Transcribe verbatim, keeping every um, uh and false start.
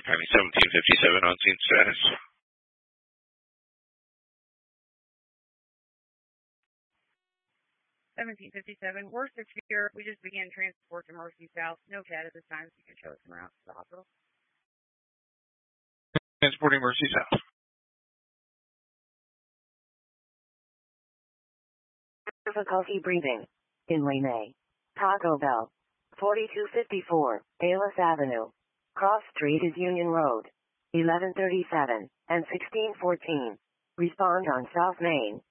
County seventeen fifty-seven on scene status. seventeen fifty-seven, we're secure. We just began transport to Mercy South. No C A D at this time, so you can show us some routes to the hospital. Transporting Mercy South. Difficulty breathing. In Lane A. Taco Bell. forty-two fifty-four, Bayless Avenue. Cross Street is Union Road. eleven thirty-seven and sixteen fourteen. Respond on South Main.